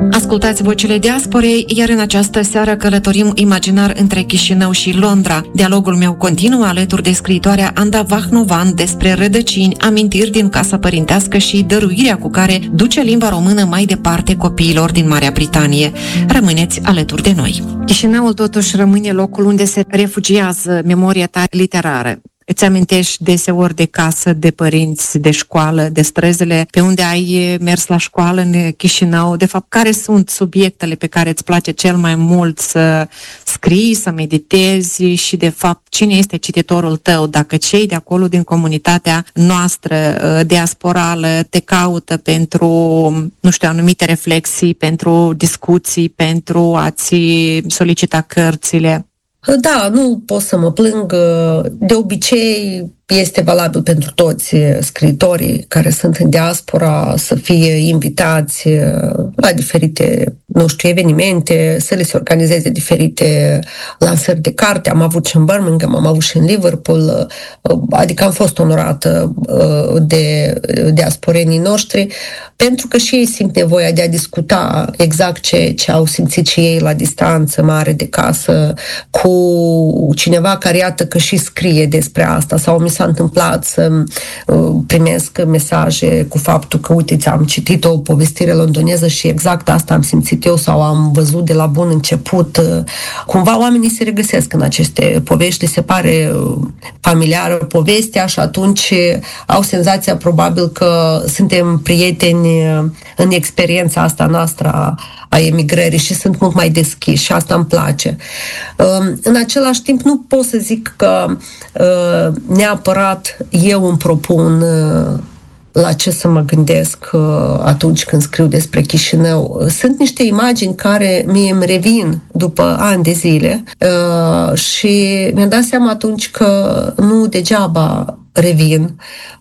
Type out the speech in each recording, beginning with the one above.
Ascultați vocile diasporei, iar în această seară călătorim imaginar între Chișinău și Londra. Dialogul meu continuă alături de scriitoarea Anda Vahnovan despre rădăcini, amintiri din casa părintească și dăruirea cu care duce limba română mai departe copiilor din Marea Britanie. Rămâneți alături de noi. Chișinăul totuși rămâne locul unde se refugiază memoria ta literară. Îți amintești deseori de casă, de părinți, de școală, de străzile pe unde ai mers la școală în Chișinău? De fapt, care sunt subiectele pe care îți place cel mai mult să scrii, să meditezi și, de fapt, cine este cititorul tău? Dacă cei de acolo, din comunitatea noastră diasporală, te caută pentru, nu știu, anumite reflexii, pentru discuții, pentru a-ți solicita cărțile? Da, nu pot să mă plâng. De obicei este valabil pentru toți scriitorii care sunt în diaspora să fie invitați la diferite, evenimente, să le se organizeze diferite lansări de carte. Am avut și în Birmingham, am avut și în Liverpool, adică am fost onorată de diasporenii noștri, pentru că și ei simt nevoia de a discuta exact ce au simțit și ei la distanță mare de casă cu cineva care iată că și scrie despre asta, sau mi s-a întâmplat să primesc mesaje cu faptul că, uite, ți-am citit o povestire londoneză și exact asta am simțit eu sau am văzut de la bun început. Cumva oamenii se regăsesc în aceste povești, se pare familiară povestea și atunci au senzația probabil că suntem prieteni în experiența asta noastră a emigrării și sunt mult mai deschiși și asta îmi place. În același timp nu pot să zic că neapărat eu îmi propun la ce să mă gândesc atunci când scriu despre Chișinău. Sunt niște imagini care mie îmi revin după ani de zile și mi-am dat seama atunci că nu degeaba revin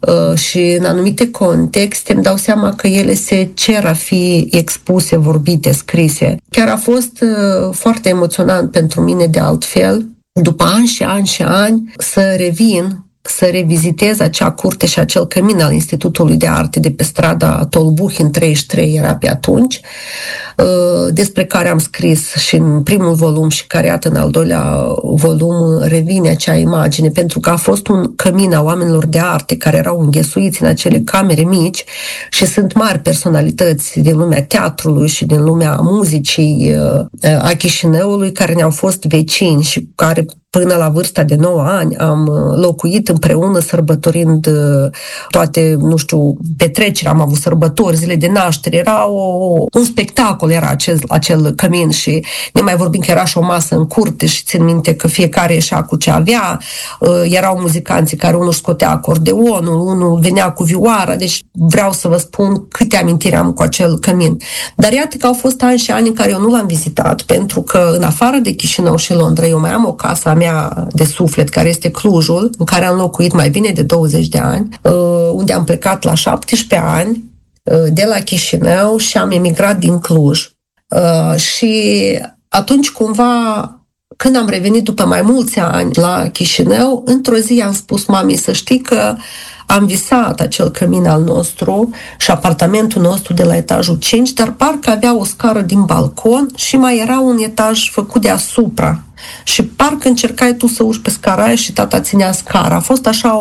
și în anumite contexte îmi dau seama că ele se cer a fi expuse, vorbite, scrise. Chiar a fost foarte emoționant pentru mine de altfel, după ani și ani și ani, să revin, să revizitez acea curte și acel cămin al Institutului de Arte de pe strada Tolbuchin 33 era pe atunci, despre care am scris și în primul volum și care, iată, în al doilea volum revine acea imagine, pentru că a fost un cămin a oamenilor de arte care erau înghesuiți în acele camere mici și sunt mari personalități din lumea teatrului și din lumea muzicii a Chișinăului care ne-au fost vecini și care până la vârsta de 9 ani am locuit împreună sărbătorind toate, petrecerea, am avut sărbători, zile de naștere, era un spectacol, era acel cămin și ne mai vorbim că era și o masă în curte și țin minte că fiecare ieșea cu ce avea, erau muzicanții care unul scotea acordeonul, unul venea cu vioara, deci vreau să vă spun câte amintiri am cu acel cămin. Dar iată că au fost ani și ani în care eu nu l-am vizitat, pentru că în afară de Chișinău și Londra, eu mai am o casă a mea de suflet, care este Clujul, în care am locuit mai bine de 20 de ani, unde am plecat la 17 ani de la Chișinău și am emigrat din Cluj. Și atunci, cumva, când am revenit după mai mulți ani la Chișinău, într-o zi am spus mamei să știi că am visat acel cămin al nostru și apartamentul nostru de la etajul 5, dar parcă avea o scară din balcon și mai era un etaj făcut deasupra. Și parcă încercai tu să urci pe scara aia și tata ținea scara. A fost așa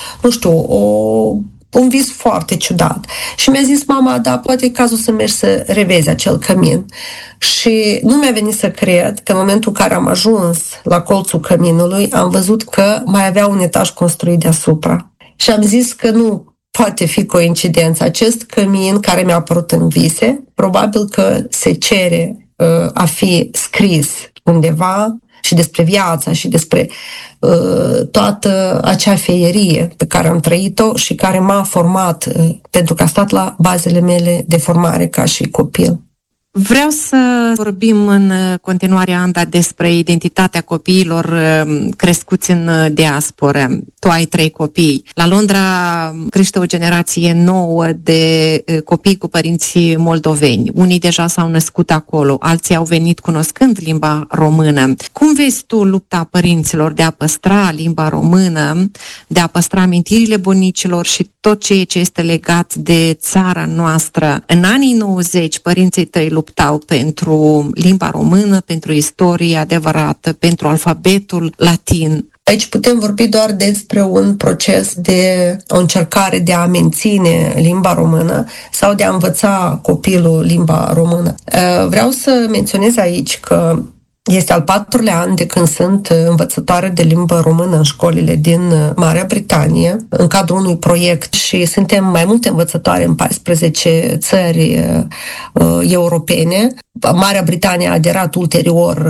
un vis foarte ciudat. Și mi-a zis mama, da, poate e cazul să mergi să revezi acel cămin. Și nu mi-a venit să cred că în momentul în care am ajuns la colțul căminului, am văzut că mai avea un etaj construit deasupra. Și am zis că nu poate fi coincidență. Acest cămin care mi-a apărut în vise, probabil că se cere a fi scris undeva și despre viața și despre toată acea feierie pe care am trăit-o și care m-a format, pentru că a stat la bazele mele de formare ca și copil. Vreau să vorbim în continuare, Anda, despre identitatea copiilor crescuți în diasporă. Tu ai 3 copii. La Londra crește o generație nouă de copii cu părinții moldoveni. Unii deja s-au născut acolo, alții au venit cunoscând limba română. Cum vezi tu lupta părinților de a păstra limba română, de a păstra amintirile bunicilor și tot ceea ce este legat de țara noastră? În anii 90, părinții tăi luptau pentru limba română, pentru istorie adevărată, pentru alfabetul latin. Aici putem vorbi doar despre un proces de o încercare de a menține limba română sau de a învăța copilul limba română. Vreau să menționez aici că este al 4-lea an de când sunt învățătoare de limbă română în școlile din Marea Britanie, în cadrul unui proiect, și suntem mai multe învățătoare în 14 țări europene. Marea Britanie a aderat ulterior,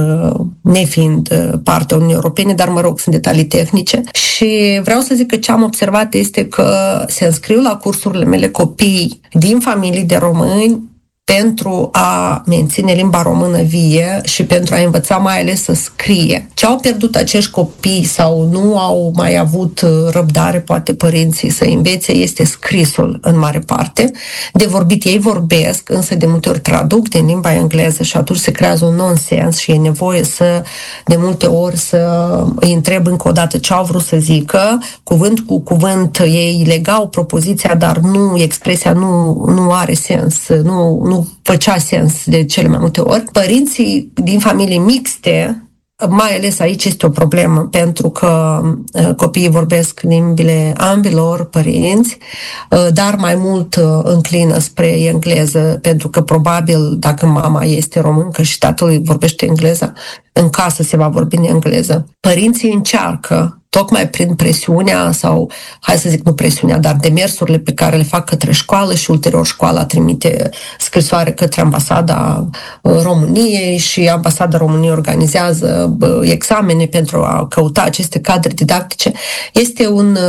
nefiind partea Uniunii Europene, dar sunt detalii tehnice. Și vreau să zic că ce am observat este că se înscriu la cursurile mele copii din familii de români pentru a menține limba română vie și pentru a învăța mai ales să scrie. Ce au pierdut acești copii sau nu au mai avut răbdare, poate părinții, să învețe, este scrisul în mare parte. De vorbit ei vorbesc, însă de multe ori traduc din limba engleză și atunci se creează un nonsens și e nevoie de multe ori să îi întreb încă o dată ce au vrut să zică. Cuvânt cu cuvânt ei legau propoziția, dar expresia nu are sens, nu făcea sens de cele mai multe ori. Părinții din familii mixte, mai ales aici este o problemă, pentru că copiii vorbesc limbile ambilor părinți, dar mai mult înclină spre engleză, pentru că probabil dacă mama este româncă și tatăl vorbește engleză, în casă se va vorbi în engleză. Părinții încearcă, tocmai prin presiunea sau, hai să zic nu presiunea, dar demersurile pe care le fac către școală și ulterior școala trimite scrisoare către Ambasada României și Ambasada României organizează examene pentru a căuta aceste cadre didactice. Este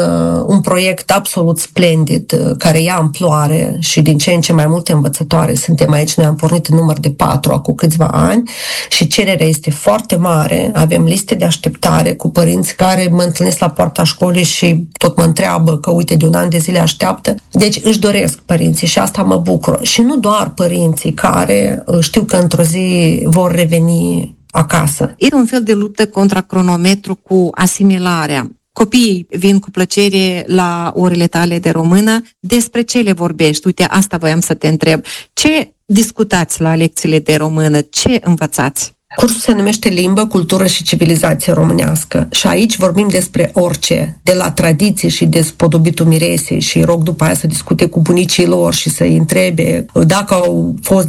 un proiect absolut splendid care ia amploare și din ce în ce mai multe învățătoare suntem aici. Noi am pornit în număr de 4 acum câțiva ani și cererea este foarte mare. Avem liste de așteptare cu părinți care mă întâlnesc la poarta școlii și tot mă întreabă că uite de un an de zile așteaptă. Deci își doresc părinții și asta mă bucură. Și nu doar părinții care știu că într-o zi vor reveni acasă. E un fel de luptă contra cronometru cu asimilarea. Copiii vin cu plăcere la orele tale de română. Despre ce le vorbești? Uite, asta voiam să te întreb. Ce discutați la lecțiile de română? Ce învățați? Cursul se numește Limbă, Cultură și Civilizație Românească și aici vorbim despre orice, de la tradiții și de spodobitul miresei și îi rog după aia să discute cu bunicii lor și să-i întrebe dacă au fost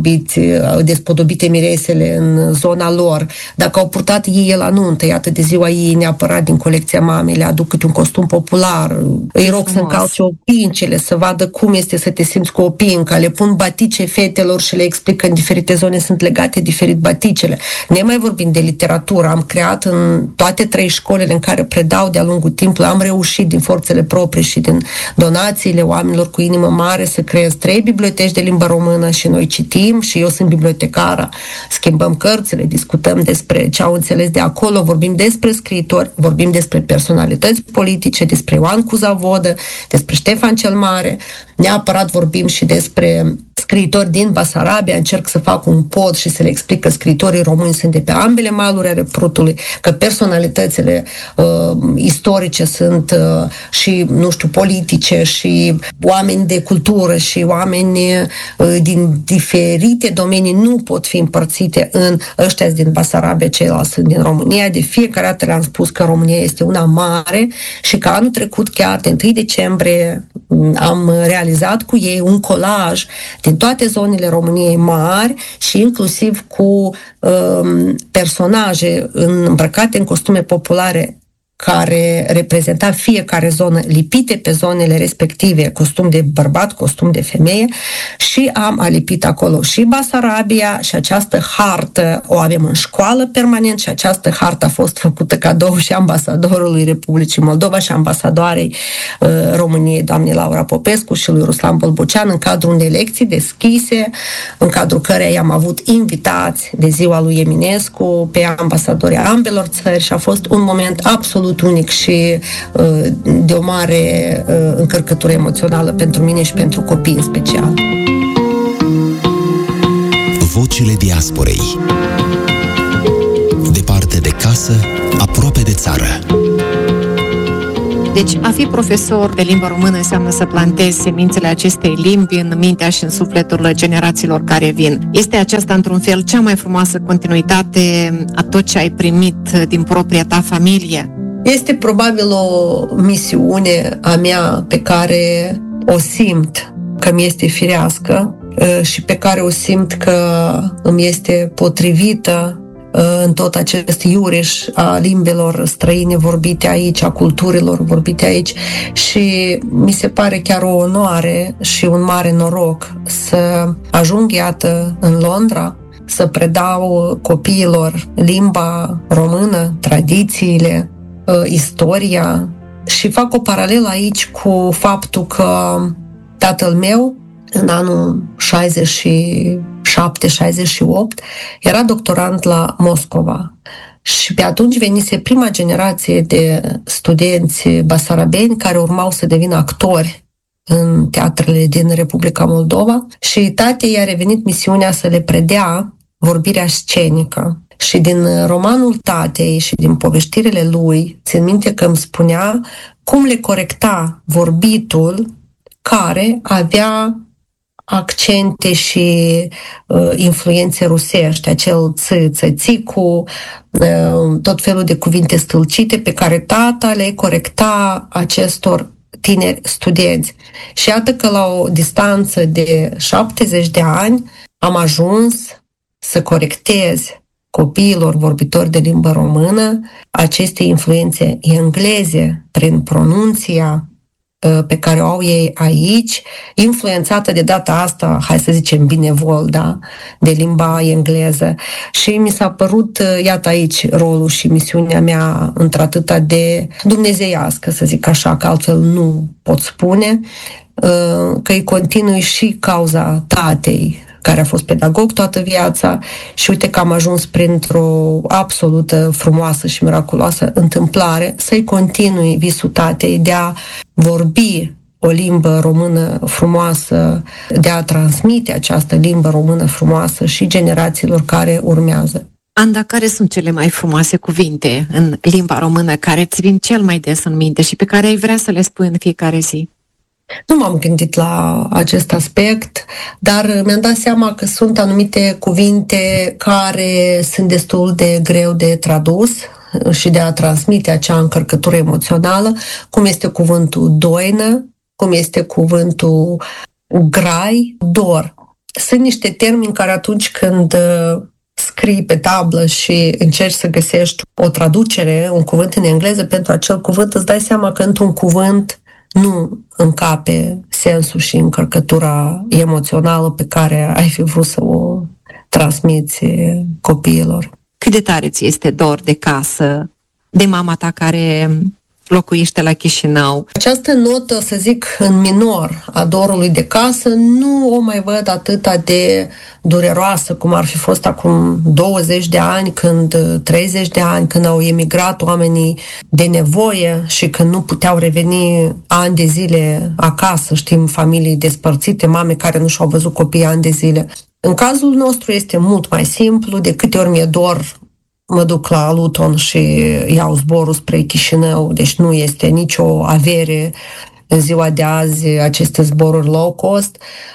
despodobite miresele în zona lor, dacă au purtat ei la nuntă, iată de ziua ei neapărat din colecția mamei, le aduc câte un costum popular, îi rog să încalce opincele, să vadă cum este să te simți cu opinca, le pun batice fetelor și le explic că în diferite zone sunt legate diferit baticele. Nemai vorbind de literatură, am creat în toate 3 școlile în care predau de-a lungul timpului, am reușit din forțele proprii și din donațiile oamenilor cu inimă mare să creez 3 biblioteci de limbă română și noi citim și eu sunt bibliotecară, schimbăm cărțile, discutăm despre ce au înțeles de acolo, vorbim despre scriitori, vorbim despre personalități politice, despre Ioan Cuza Vodă, despre Ștefan cel Mare, neapărat vorbim și despre scriitori din Basarabia, încerc să fac un pod și să le explic că scriitorii români sunt de pe ambele maluri ale Prutului, că personalitățile istorice sunt și, politice și oameni de cultură și oameni din diferite domenii nu pot fi împărțite în ăștia din Basarabia, ceilalți sunt din România. De fiecare dată le-am spus că România este una mare și că anul trecut, chiar de 1 decembrie, am realizat cu ei un colaj din toate zonele României mari și inclusiv cu personaje îmbrăcate în costume populare care reprezenta fiecare zonă, lipite pe zonele respective, costum de bărbat, costum de femeie, și am alipit acolo și Basarabia și această hartă o avem în școală permanent și această hartă a fost făcută cadou și ambasadorului Republicii Moldova și ambasadoarei României, doamnei Laura Popescu și lui Ruslan Bolbocean, în cadrul unei lecții deschise, în cadrul căreia am avut invitați de ziua lui Eminescu pe ambasadorii ambelor țări și a fost un moment absolut unic și de o mare încărcătură emoțională pentru mine și pentru copii în special. Vocile diasporei. Departe de casă, aproape de țară. Deci, a fi profesor de limbă română înseamnă să plantezi semințele acestei limbi în mintea și în sufletul generațiilor care vin. Este aceasta, într-un fel, cea mai frumoasă continuitate a tot ce ai primit din propria ta familie? Este probabil o misiune a mea pe care o simt că mi este firească și pe care o simt că îmi este potrivită în tot acest iureș a limbilor străine vorbite aici, a culturilor vorbite aici, și mi se pare chiar o onoare și un mare noroc să ajung, iată, în Londra, să predau copiilor limba română, tradițiile, istoria, și fac o paralelă aici cu faptul că tatăl meu, în anul 67-68, era doctorant la Moscova și pe atunci venise prima generație de studenți basarabeni care urmau să devină actori în teatrele din Republica Moldova și tatei i-a revenit misiunea să le predea vorbirea scenică. Și din romanul tatei și din povestirile lui, țin minte că îmi spunea cum le corecta vorbitul care avea accente și influențe rusești, acel ți-ți-cu, tot felul de cuvinte stâlcite pe care tata le corecta acestor tineri studenți. Și iată că la o distanță de 70 de ani am ajuns să corectez copiilor vorbitori de limbă română aceste influențe engleze prin pronunția pe care o au ei aici, influențată de data asta, hai să zicem binevol, da, de limba engleză. Și mi s-a părut, iată aici, rolul și misiunea mea într-atâta de dumnezeiască, să zic așa, că altfel nu pot spune, că îi continui și cauza tatei, care a fost pedagog toată viața, și uite că am ajuns printr-o absolută frumoasă și miraculoasă întâmplare să-i continui visul tatei de a vorbi o limbă română frumoasă, de a transmite această limbă română frumoasă și generațiilor care urmează. Anda, care sunt cele mai frumoase cuvinte în limba română care îți vin cel mai des în minte și pe care ai vrea să le spui în fiecare zi? Nu m-am gândit la acest aspect, dar mi-am dat seama că sunt anumite cuvinte care sunt destul de greu de tradus și de a transmite acea încărcătură emoțională, cum este cuvântul doină, cum este cuvântul grai, dor. Sunt niște termeni care atunci când scrii pe tablă și încerci să găsești o traducere, un cuvânt în engleză pentru acel cuvânt, îți dai seama că într-un cuvânt nu încape sensul și încărcătura emoțională pe care ai fi vrut să o transmiți copiilor. Cât de tare ți este dor de casă, de mama ta care locuiește la Chișinău? Această notă, să zic, în minor a dorului de casă, nu o mai văd atâta de dureroasă cum ar fi fost acum 20 de ani, 30 de ani, când au emigrat oamenii de nevoie și când nu puteau reveni ani de zile acasă. Știm familii despărțite, mame care nu și-au văzut copiii ani de zile. În cazul nostru este mult mai simplu, de câte ori mi-e dor, mă duc la Luton și iau zborul spre Chișinău, deci nu este nicio avere în ziua de azi aceste zboruri low cost.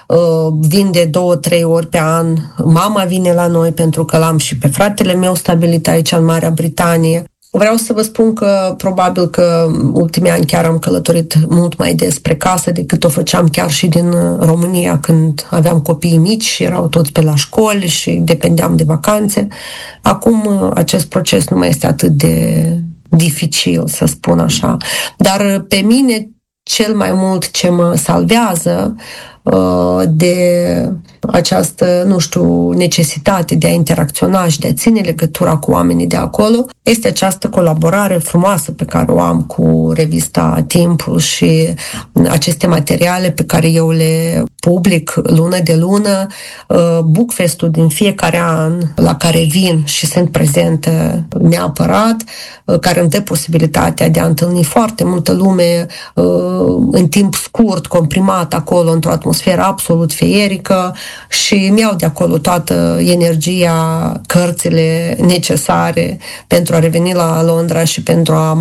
Vin de 2-3 ori pe an, mama vine la noi pentru că l-am și pe fratele meu stabilit aici în Marea Britanie. Vreau să vă spun că probabil că ultimii ani chiar am călătorit mult mai des spre casă decât o făceam chiar și din România când aveam copii mici și erau toți pe la școli și dependeam de vacanțe. Acum acest proces nu mai este atât de dificil, să spun așa. Dar pe mine cel mai mult ce mă salvează de această, nu știu, necesitate de a interacționa și de a ține legătura cu oamenii de acolo, este această colaborare frumoasă pe care o am cu revista Timpul și aceste materiale pe care eu le public lună de lună, Bookfest-ul din fiecare an la care vin și sunt prezentă neapărat, care îmi dă posibilitatea de a întâlni foarte multă lume în timp scurt, comprimat acolo, într-o atmosferă absolut feierică, și mi-au de acolo toată energia, cărțile necesare pentru a reveni la Londra și pentru a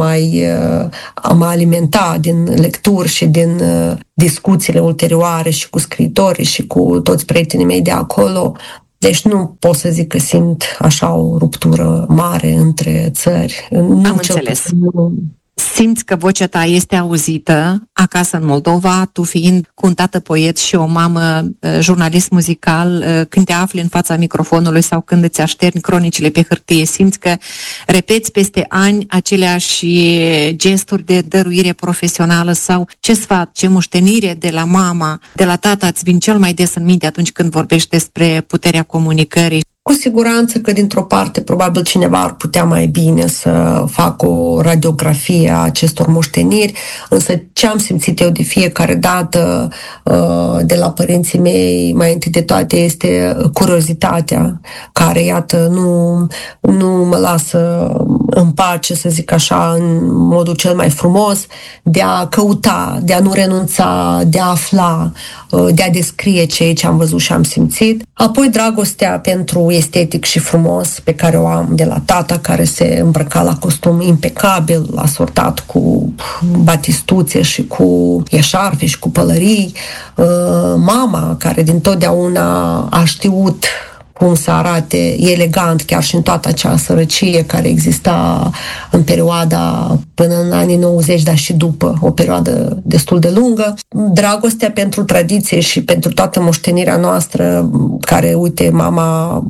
mă alimenta din lecturi și din discuțiile ulterioare și cu scriitorii și cu toți prietenii mei de acolo. Deci nu pot să zic că simt așa o ruptură mare între țări. Am înțeles. Simți că vocea ta este auzită acasă în Moldova, tu fiind cu un tată poet și o mamă jurnalist muzical, când te afli în fața microfonului sau când îți așterni cronicile pe hârtie, simți că repeți peste ani aceleași gesturi de dăruire profesională sau ce sfat, ce moștenire de la mama, de la tata îți vin cel mai des în minte atunci când vorbești despre puterea comunicării? Cu siguranță că, dintr-o parte, probabil cineva ar putea mai bine să facă o radiografie a acestor moșteniri, însă ce am simțit eu de fiecare dată de la părinții mei, mai întâi de toate, este curiozitatea, care, iată, nu mă lasă în pace, să zic așa, în modul cel mai frumos, de a căuta, de a nu renunța, de a afla, de a descrie ceea ce am văzut și am simțit. Apoi dragostea pentru estetic și frumos pe care o am de la tata, care se îmbrăca la costum impecabil, asortat cu batistuțe și cu eșarfe și cu pălării. Mama, care dintotdeauna a știut cum să arate elegant, chiar și în toată acea sărăcie care exista în perioada până în anii 90, dar și după, o perioadă destul de lungă. Dragostea pentru tradiție și pentru toată moștenirea noastră, care, uite, mama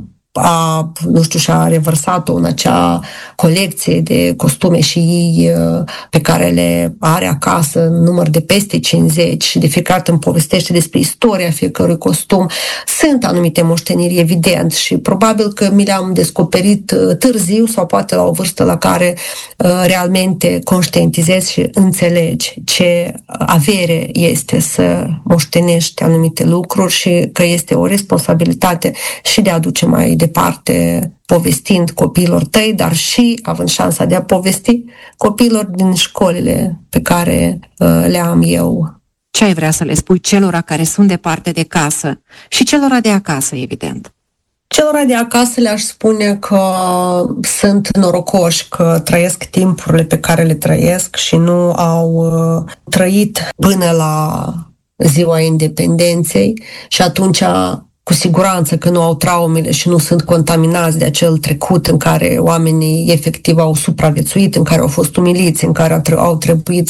și-a revărsat-o în acea colecție de costume și ei pe care le are acasă în număr de peste 50 și de fiecare dată îmi povestește despre istoria fiecărui costum. Sunt anumite moșteniri, evident, și probabil că mi le-am descoperit târziu sau poate la o vârstă la care realmente conștientizezi și înțelegi ce avere este să moștenești anumite lucruri și că este o responsabilitate și de a duce mai departe, povestind copiilor tăi, dar și având șansa de a povesti copiilor din școlile pe care le am eu. Ce ai vrea să le spui celora care sunt departe de casă și celora de acasă, evident? Celora de acasă le-aș spune că sunt norocoși că trăiesc timpurile pe care le trăiesc și nu au trăit până la ziua independenței și atunci cu siguranță că nu au traumele și nu sunt contaminați de acel trecut în care oamenii efectiv au supraviețuit, în care au fost umiliți, în care au trebuit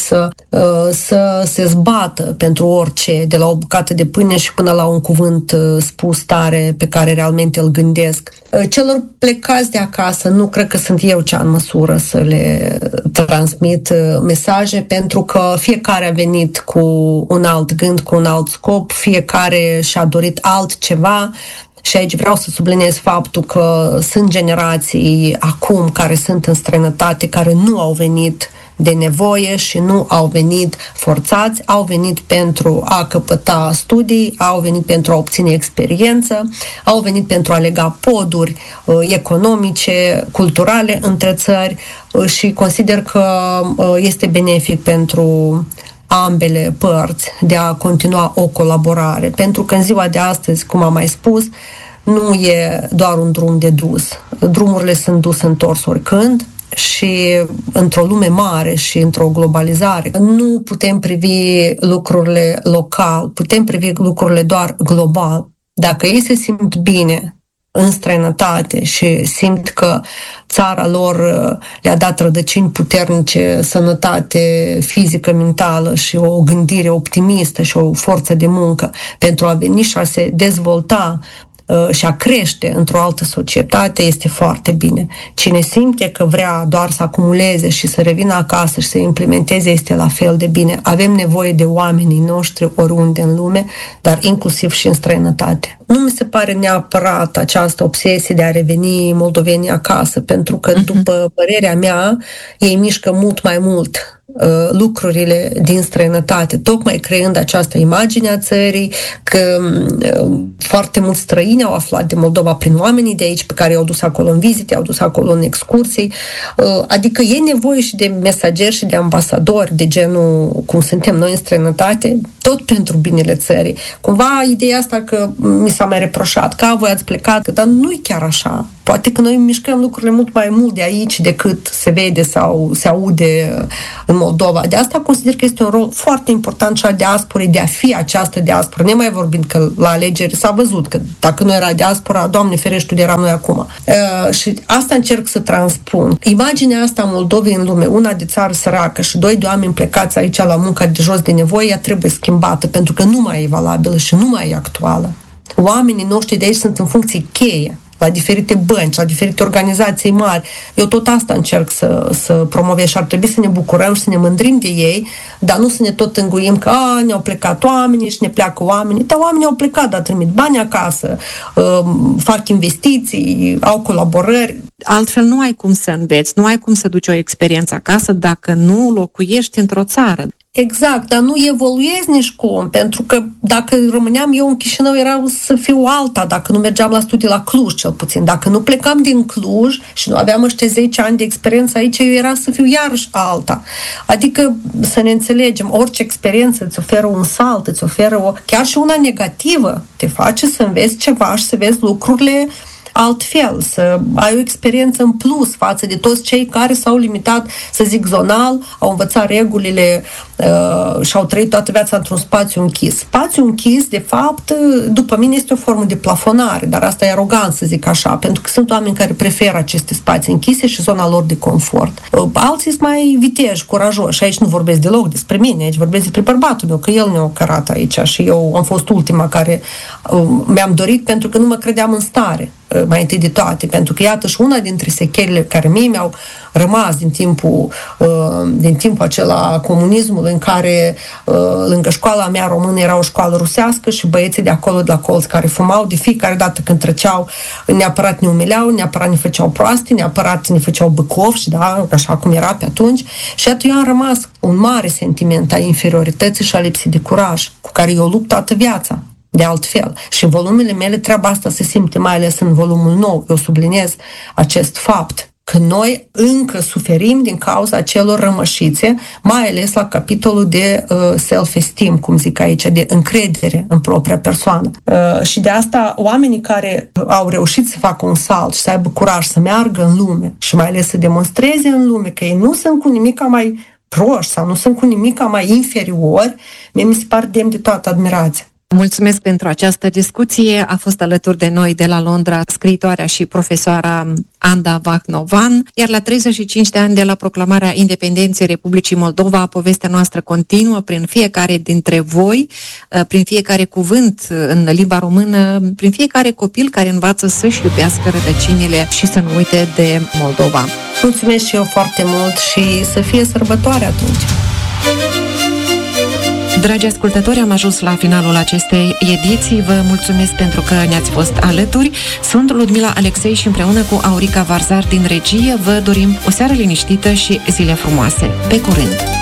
să se zbată pentru orice, de la o bucată de pâine și până la un cuvânt spus tare pe care realmente îl gândesc. Celor plecați de acasă, nu cred că sunt eu cea în măsură să le transmit mesaje, pentru că fiecare a venit cu un alt gând, cu un alt scop, fiecare și-a dorit altceva. Și aici vreau să subliniez faptul că sunt generații acum care sunt în străinătate, care nu au venit de nevoie și nu au venit forțați, au venit pentru a căpăta studii, au venit pentru a obține experiență, au venit pentru a lega poduri economice, culturale între țări și consider că este benefic pentru ambele părți de a continua o colaborare, pentru că în ziua de astăzi, cum am mai spus, nu e doar un drum de dus. Drumurile sunt duse întors oricând și într-o lume mare și într-o globalizare nu putem privi lucrurile local, putem privi lucrurile doar global. Dacă ei se simt bine în străinătate și simt că țara lor le-a dat rădăcini puternice, sănătate fizică, mentală și o gândire optimistă și o forță de muncă pentru a veni și a se dezvolta și a crește într-o altă societate, este foarte bine. Cine simte că vrea doar să acumuleze și să revină acasă și să implementeze, este la fel de bine. Avem nevoie de oamenii noștri oriunde în lume, dar inclusiv și în străinătate. Nu mi se pare neapărat această obsesie de a reveni moldovenii acasă, pentru că, după părerea mea, ei mișcă mult mai mult lucrurile din străinătate, tocmai creând această imagine a țării, că foarte mulți străini au aflat de Moldova prin oamenii de aici, pe care i-au dus acolo în vizite, i-au dus acolo în excursii, adică e nevoie și de mesageri și de ambasadori de genul cum suntem noi în străinătate, tot pentru binele țării. Cumva ideea asta că mi s-a mai reproșat, că voi ați plecat, dar nu e chiar așa. Poate că noi mișcăm lucrurile mult mai mult de aici decât se vede sau se aude în Moldova. De asta consider că este un rol foarte important și a diasporei de a fi această diasporă. Ne mai vorbind că la alegeri s-a văzut că dacă nu era diaspora, Doamne ferește, unde eram noi acum. Și asta încerc să transpun. Imaginea asta a Moldovei în lume, una de țară săracă și doi de oameni plecați aici la munca de jos de nevoie, ea trebuie schimbată, pentru că nu mai e valabilă și nu mai e actuală. Oamenii noștri de aici sunt în funcții cheie, la diferite bănci, la diferite organizații mari. Eu tot asta încerc să promovez și ar trebui să ne bucurăm și să ne mândrim de ei, dar nu să ne tot înguim că ne-au plecat oamenii și ne pleacă oamenii. Dar oamenii au plecat, dar trimit bani acasă, fac investiții, au colaborări. Altfel nu ai cum să înveți, nu ai cum să duci o experiență acasă dacă nu locuiești într-o țară. Exact, dar nu evoluezi nici cum, pentru că dacă rămâneam eu în Chișinău era să fiu alta, dacă nu mergeam la studii la Cluj cel puțin. Dacă nu plecam din Cluj și nu aveam ăștia 10 ani de experiență aici, eu era să fiu iarăși alta. Adică să ne înțelegem, orice experiență îți oferă un salt, îți oferă chiar și una negativă, te face să înveți ceva și să vezi lucrurile altfel, să ai o experiență în plus față de toți cei care s-au limitat, să zic, zonal, au învățat regulile și au trăit toată viața într-un spațiu închis. Spațiu închis, de fapt, după mine este o formă de plafonare, dar asta e arogant să zic așa, pentru că sunt oameni care preferă aceste spații închise și zona lor de confort. Alții sunt mai viteji, curajoși și aici nu vorbesc deloc despre mine, aici vorbesc despre bărbatul meu, că el ne-a cărat aici și eu am fost ultima care mi-am dorit pentru că nu mă credeam în stare, mai întâi de toate, pentru că iată și una dintre sechelele care mie mi-au rămas din timpul acela comunismului, în care lângă școala mea română era o școală rusească și băieții de acolo, de la colț, care fumau, de fiecare dată când treceau, neapărat ne umileau, neapărat ne făceau proaste, neapărat ne făceau băcovi, da, așa cum era pe atunci. Și atunci eu am rămas un mare sentiment a inferiorității și a lipsii de curaj, cu care eu lupt toată viața. De altfel. Și în volumele mele treaba asta se simte, mai ales în volumul nou. Eu subliniez acest fapt, că noi încă suferim din cauza celor rămășițe, mai ales la capitolul de self-esteem, cum zic aici, de încredere în propria persoană. Și de asta oamenii care au reușit să facă un salt și să aibă curaj să meargă în lume și mai ales să demonstreze în lume că ei nu sunt cu nimic mai proști sau nu sunt cu nimic mai inferiori, mie mi se pare demn de toată admirația. Mulțumesc pentru această discuție. A fost alături de noi de la Londra scriitoarea și profesoara Anda Vahnovan, iar la 35 de ani de la proclamarea independenței Republicii Moldova, povestea noastră continuă prin fiecare dintre voi, prin fiecare cuvânt în limba română, prin fiecare copil care învață să-și iubească rădăcinile și să nu uite de Moldova. Mulțumesc și eu foarte mult și să fie sărbătoare atunci! Dragi ascultători, am ajuns la finalul acestei ediții. Vă mulțumesc pentru că ne-ați fost alături. Sunt Ludmila Alexei și împreună cu Aurica Varzar din regie vă dorim o seară liniștită și zile frumoase. Pe curând!